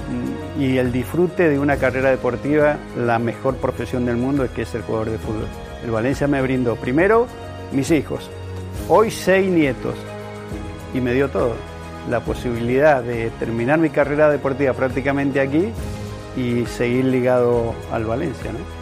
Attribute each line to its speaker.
Speaker 1: y el disfrute de una carrera deportiva, la mejor profesión del mundo es que es ser jugador de fútbol. El Valencia me brindó primero mis hijos, hoy 6 nietos, y me dio todo, la posibilidad de terminar mi carrera deportiva prácticamente aquí y seguir ligado al Valencia, ¿no?